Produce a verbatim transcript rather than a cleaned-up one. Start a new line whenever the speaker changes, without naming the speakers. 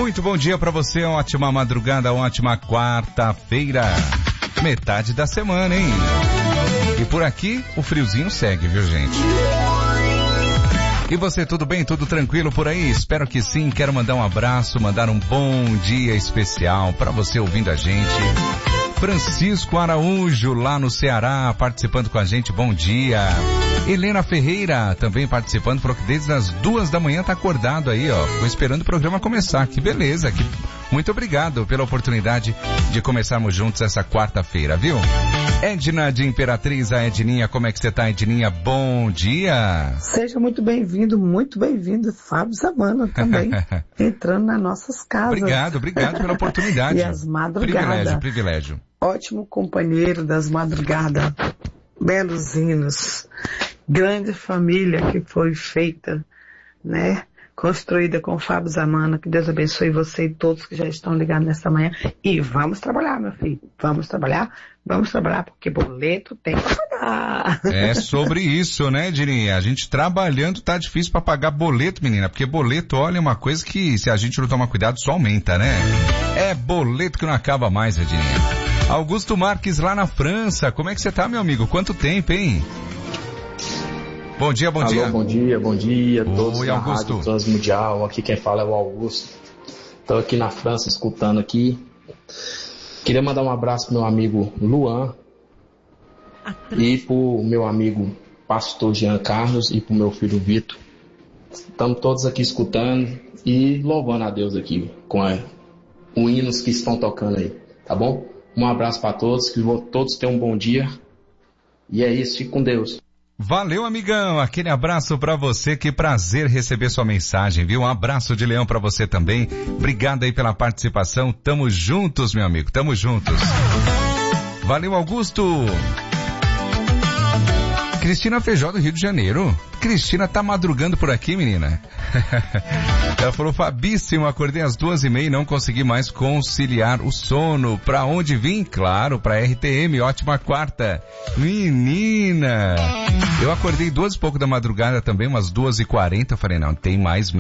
Muito bom dia pra você, ótima madrugada, ótima quarta-feira. Metade da semana, hein? E por aqui, o friozinho segue, viu, gente? E você, tudo bem? Tudo tranquilo por aí? Espero que sim. Quero mandar um abraço, mandar um bom dia especial pra você ouvindo a gente. Francisco Araújo, lá no Ceará, participando com a gente, bom dia. Helena Ferreira, também participando, porque desde as duas da manhã tá acordado aí, ó, ficou esperando o programa começar, que beleza, que... muito obrigado pela oportunidade de começarmos juntos essa quarta-feira, viu? Edna de Imperatriz, a Edninha, como é que você tá, Edninha? Bom dia!
Seja muito bem-vindo, muito bem-vindo, Fábio Zamana também, entrando nas nossas casas.
Obrigado, obrigado pela oportunidade.
E as madrugadas.
Privilégio, privilégio.
Ótimo companheiro das madrugadas, belos hinos, grande família que foi feita, né? Construída com o Fábio Zamana, que Deus abençoe você e todos que já estão ligados nesta manhã. E vamos trabalhar, meu filho, vamos trabalhar, vamos trabalhar, porque boleto tem que pagar.
É sobre isso, né, Dirinha? A gente trabalhando tá difícil pra pagar boleto, menina, porque boleto, olha, é uma coisa que se a gente não tomar cuidado só aumenta, né? É boleto que não acaba mais, Dirinha. Augusto Marques lá na França, como é que você tá, meu amigo? Quanto tempo, hein? Bom dia, bom
Alô,
dia.
bom dia, bom dia a todos
Oi,
da
Augusto.
Rádio Transmundial. Aqui quem fala é o Augusto. Estou aqui na França escutando aqui. Queria mandar um abraço pro meu amigo Luan e pro meu amigo pastor Jean Carlos e pro meu filho Vitor. Estamos todos aqui escutando e louvando a Deus aqui com a, os hinos que estão tocando aí, tá bom? Um abraço para todos, que todos tenham um bom dia. E é isso, fique com Deus.
Valeu, amigão, aquele abraço pra você, que prazer receber sua mensagem, viu? Um abraço de leão pra você também, obrigado aí pela participação, tamo juntos, meu amigo, tamo juntos. Valeu, Augusto. Cristina Feijó do Rio de Janeiro. Cristina tá madrugando por aqui, menina. Ela falou, Fabíssimo, acordei às duas e meia e não consegui mais conciliar o sono. Pra onde vim? Claro, pra R T M, ótima quarta. Menina! Eu acordei duas e pouco da madrugada também, umas duas e quarenta, falei, não, tem mais